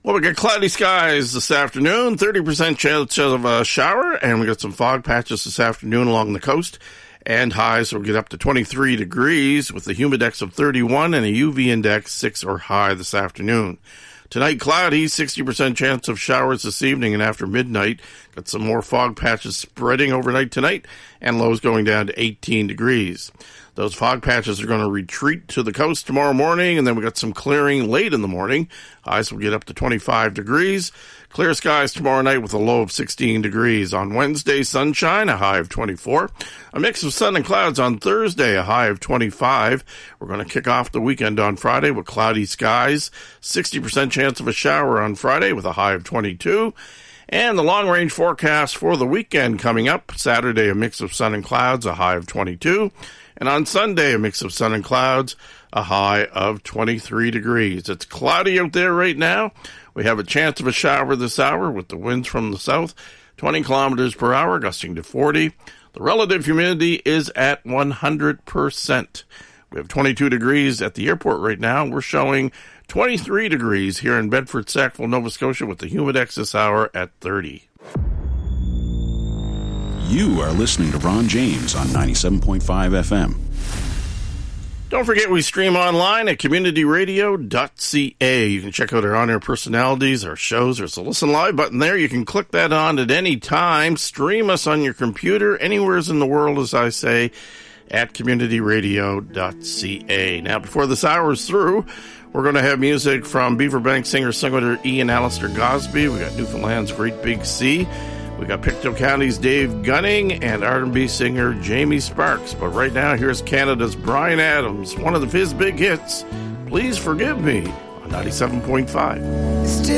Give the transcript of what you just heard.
Well, we got cloudy skies this afternoon, 30% chance of a shower, and we got some fog patches this afternoon along the coast, and highs will get up to 23 degrees with a humidex of 31 and a UV index 6 or high this afternoon. Tonight, cloudy, 60% chance of showers this evening and after midnight. Got some more fog patches spreading overnight tonight, and lows going down to 18 degrees. Those fog patches are going to retreat to the coast tomorrow morning, and then we got some clearing late in the morning. Highs will get up to 25 degrees. Clear skies tomorrow night with a low of 16 degrees. On Wednesday, sunshine, a high of 24. A mix of sun and clouds on Thursday, a high of 25. We're going to kick off the weekend on Friday with cloudy skies. 60% chance of a shower on Friday with a high of 22. And the long-range forecast for the weekend coming up. Saturday, a mix of sun and clouds, a high of 22. And on Sunday, a mix of sun and clouds, a high of 23 degrees. It's cloudy out there right now. We have a chance of a shower this hour with the winds from the south, 20 kilometers per hour, gusting to 40. The relative humidity is at 100%. We have 22 degrees at the airport right now. We're showing 23 degrees here in Bedford, Sackville, Nova Scotia, with the humidex this hour at 30. You are listening to Ron James on 97.5 FM. Don't forget we stream online at communityradio.ca. You can check out our on-air personalities, our shows. There's a Listen Live button there. You can click that on at any time. Stream us on your computer, anywhere in the world, as I say, at communityradio.ca. Now, before this hour is through, we're going to have music from Beaverbank singer-songwriter Ian Alistair Gosby. We got Newfoundland's Great Big Sea. We got Pictou County's Dave Gunning and R&B singer Jamie Sparks. But right now, here's Canada's Bryan Adams, one of his big hits, Please Forgive Me, on 97.5.